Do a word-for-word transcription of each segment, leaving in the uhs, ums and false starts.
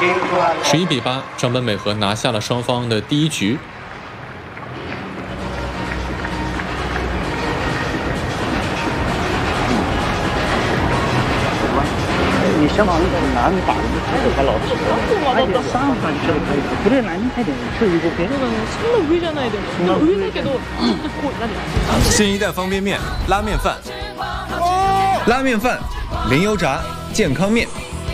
十一比八，张本美和拿下了双方的第一局。 你相当于在南打的太太老实了，而且上盘吃的可以，不对，南太点吃一个边。 新一代方便面拉面饭，拉面饭，零油炸健康面，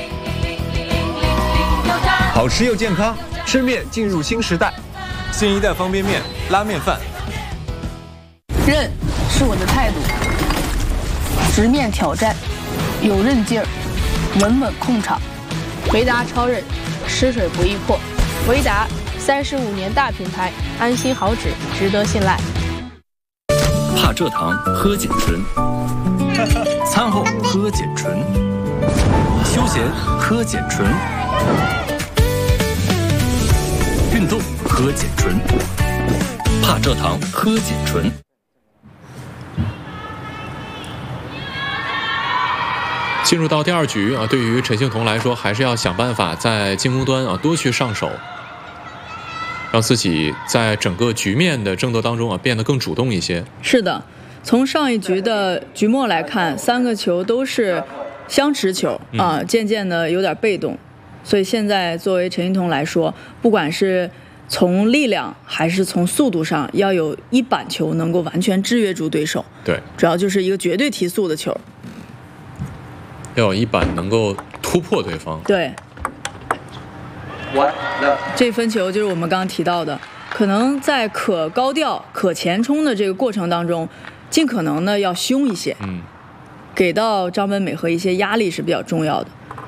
好吃又健康，吃面进入新时代。新一代方便面拉面饭， 韧是我的态度，直面挑战，有韧劲儿。稳稳控场，维达超韧，湿水不易破。维达三十五年大品牌，安心好纸，值得信赖。 怕蔗糖喝碱醇，餐后喝碱醇，休闲喝碱醇，运动喝碱醇，怕蔗糖喝碱醇。 进入到第二局啊，对于陈幸同来说，还是要想办法在进攻端啊多去上手，让自己在整个局面的争夺当中啊变得更主动一些。 是的，从上一局的局末来看，三个球都是相持球啊、嗯，渐渐的有点被动，所以现在作为陈幸同来说，不管是从力量还是从速度上，要有一板球能够完全制约住对手。 对， 主要就是一个绝对提速的球。 要有一板能够突破对方。 对，这分球就是我们刚刚提到的，可能在可高调、可前冲的这个过程当中，尽可能的要凶一些， 嗯， 给到张本美和一些压力是比较重要的。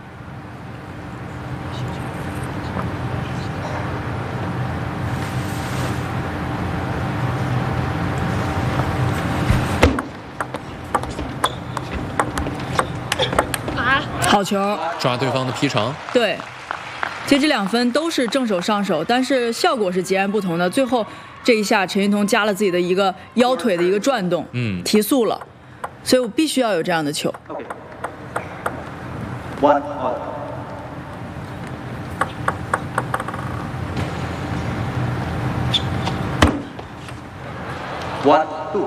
好球， 抓对方的劈长。 对，其实这两分都是正手上手，但是效果是截然不同的。最后这一下，陈幸同加了自己的一个腰腿的一个转动， 嗯， 提速了，所以我必须要有这样的球。 Okay. One, one, two.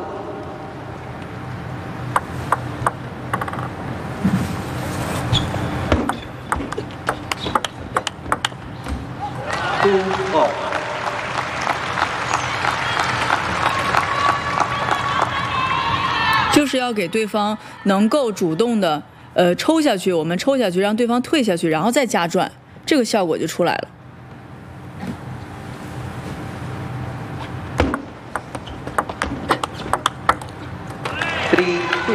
Two, four. 就是要给对方能够主动的呃抽下去，我们抽下去，让对方退下去，然后再加转，这个效果就出来了。 Three, two.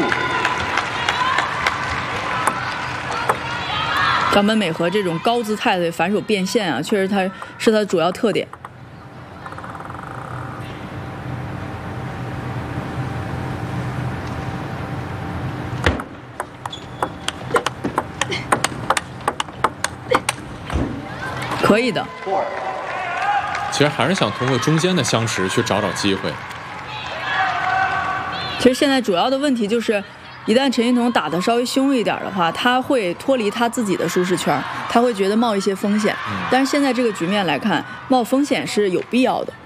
张本美和这种高姿态的反手变现啊，确实它是它的主要特点。可以的。 其实还是想通过中间的相持去找找机会。 其实现在主要的问题就是，一旦陈幸同打得稍微凶一点的话，他会脱离他自己的舒适圈，他会觉得冒一些风险。但是现在这个局面来看，冒风险是有必要的。